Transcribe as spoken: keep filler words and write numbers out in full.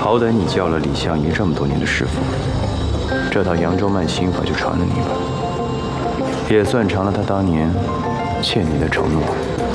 好歹你叫了李相爷这么多年的师傅，这套扬州慢心法就传了你吧，也算偿了他当年欠你的承诺。